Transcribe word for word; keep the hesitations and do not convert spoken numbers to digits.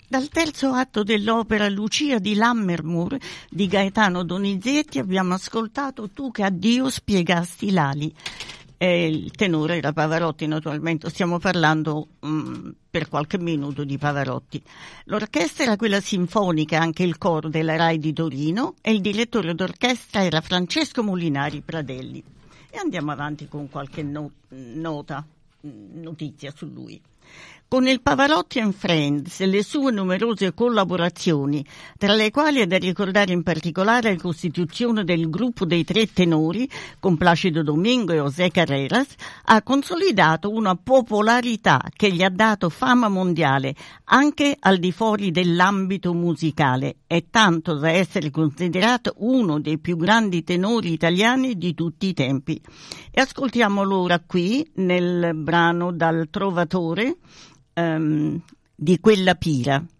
Dal terzo atto dell'opera Lucia di Lammermoor di Gaetano Donizetti abbiamo ascoltato Tu che a Dio spiegasti l'ali. E il tenore era Pavarotti, naturalmente stiamo parlando um, per qualche minuto di Pavarotti. L'orchestra era quella sinfonica, anche il coro della Rai di Torino, e il direttore d'orchestra era Francesco Molinari Pradelli. E andiamo avanti con qualche no- nota, notizia su lui. Con il Pavarotti and Friends e le sue numerose collaborazioni, tra le quali è da ricordare in particolare la costituzione del gruppo dei tre tenori, con Placido Domingo e José Carreras, ha consolidato una popolarità che gli ha dato fama mondiale anche al di fuori dell'ambito musicale, e tanto da essere considerato uno dei più grandi tenori italiani di tutti i tempi. E ascoltiamolo ora qui nel brano Dal Trovatore, Um, di Quella Pira.